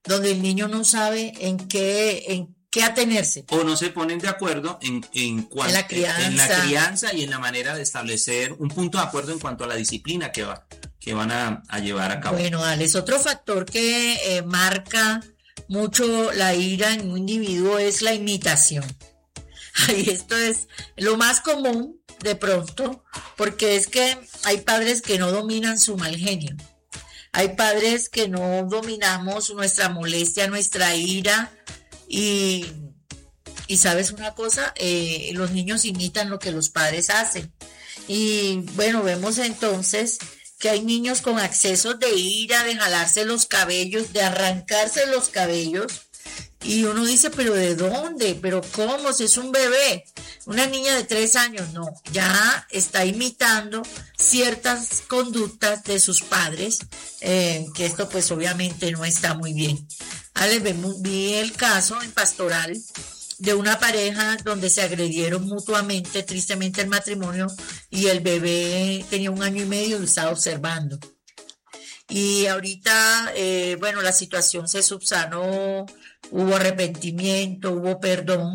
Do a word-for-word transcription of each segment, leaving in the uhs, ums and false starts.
donde el niño no sabe en qué, en qué atenerse. O no se ponen de acuerdo en, en, cuan, en, la crianza. en la crianza y en la manera de establecer un punto de acuerdo en cuanto a la disciplina que, va, que van a, a llevar a cabo. Bueno, Alex, otro factor que eh, marca mucho la ira en un individuo es la imitación. Y esto es lo más común de pronto, porque es que hay padres que no dominan su mal genio. Hay padres que no dominamos nuestra molestia, nuestra ira y, y ¿sabes una cosa? Eh, los niños imitan lo que los padres hacen. Y bueno, vemos entonces que hay niños con accesos de ira, de jalarse los cabellos, de arrancarse los cabellos. Y uno dice, ¿pero de dónde? ¿Pero cómo? Si es un bebé. Una niña de tres años, no. Ya está imitando ciertas conductas de sus padres, eh, que esto pues obviamente no está muy bien. Ale, vi el caso en Pastoral de una pareja donde se agredieron mutuamente, tristemente el matrimonio, y el bebé tenía un año y medio y lo estaba observando. Y ahorita, eh, bueno, la situación se subsanó, hubo arrepentimiento, hubo perdón,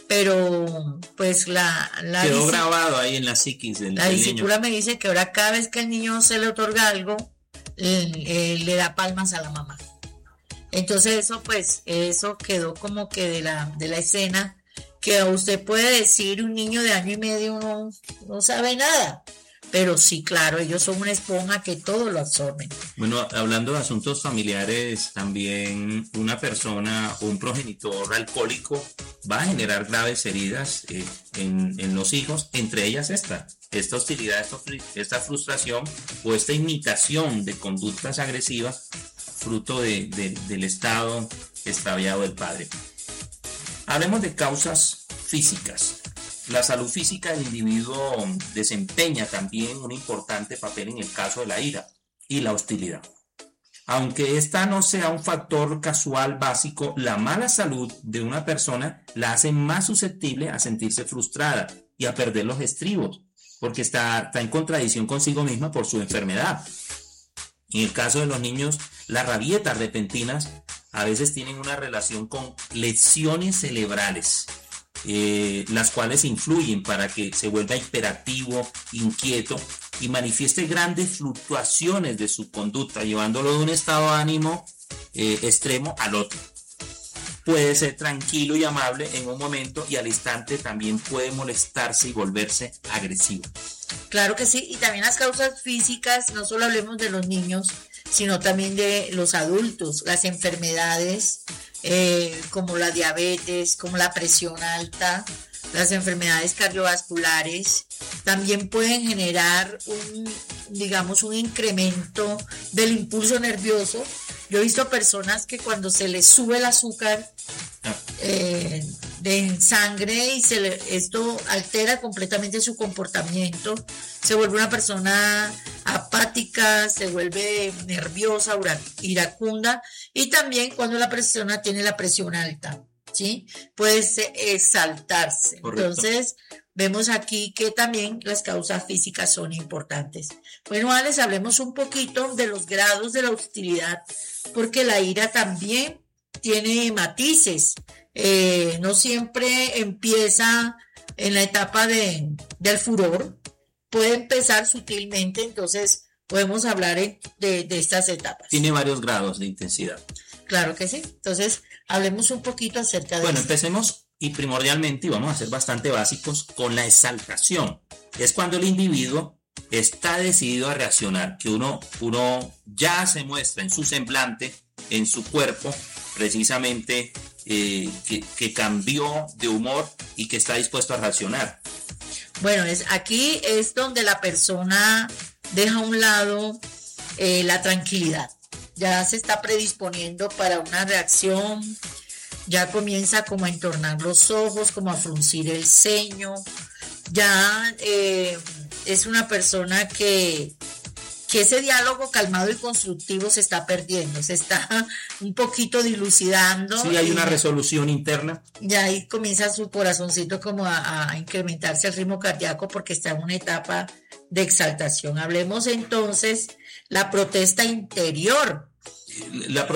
pero pues la... la quedó grabado ahí en la psiquis del, La del discípula niño. me dice que ahora cada vez que el niño se le otorga algo, eh, eh, le da palmas a la mamá. Entonces eso pues, eso quedó como que de la, de la escena, que usted puede decir un niño de año y medio no, no sabe nada. Pero sí, claro, ellos son una esponja que todo lo absorben. Bueno, hablando de asuntos familiares, también una persona o un progenitor alcohólico va a generar graves heridas eh, en, en los hijos, entre ellas esta, esta hostilidad, esta, esta frustración o esta imitación de conductas agresivas, fruto de, de, del estado extraviado del padre. Hablemos de causas físicas. La salud física del individuo desempeña también un importante papel en el caso de la ira y la hostilidad. Aunque esta no sea un factor casual básico, la mala salud de una persona la hace más susceptible a sentirse frustrada y a perder los estribos, porque está, está en contradicción consigo misma por su enfermedad. En el caso de los niños, las rabietas repentinas a veces tienen una relación con lesiones cerebrales, Eh, las cuales influyen para que se vuelva hiperactivo, inquieto y manifieste grandes fluctuaciones de su conducta, llevándolo de un estado de ánimo eh, extremo al otro. Puede ser tranquilo y amable en un momento y al instante también puede molestarse y volverse agresivo. Claro que sí, y también las causas físicas, no solo hablemos de los niños, sino también de los adultos, las enfermedades eh, como la diabetes, como la presión alta, las enfermedades cardiovasculares, también pueden generar un, digamos, un incremento del impulso nervioso. Yo he visto personas que cuando se les sube el azúcar eh, de sangre y se le, esto altera completamente su comportamiento, se vuelve una persona apática, se vuelve nerviosa, iracunda, y también cuando la persona tiene la presión alta, ¿sí? Puede exaltarse. Correcto. Entonces vemos aquí que también las causas físicas son importantes. Bueno, Alex, hablemos un poquito de los grados de la hostilidad, porque la ira también tiene matices. Eh, no siempre empieza en la etapa de, del furor, puede empezar sutilmente, entonces podemos hablar de, de estas etapas. Tiene varios grados de intensidad. Claro que sí. Entonces, hablemos un poquito acerca de Bueno, esto. empecemos y primordialmente, y vamos a ser bastante básicos, con la exaltación. Es cuando el individuo está decidido a reaccionar, que uno, uno ya se muestra en su semblante, en su cuerpo, precisamente eh, que, que cambió de humor y que está dispuesto a reaccionar. Bueno, es, aquí es donde la persona deja a un lado eh, la tranquilidad. Ya se está predisponiendo para una reacción, ya comienza como a entornar los ojos, como a fruncir el ceño, ya eh, es una persona que, que ese diálogo calmado y constructivo se está perdiendo, se está un poquito dilucidando. Sí, hay una resolución interna. Y ahí comienza su corazoncito como a, a incrementarse el ritmo cardíaco porque está en una etapa de exaltación. Hablemos entonces la protesta interior. La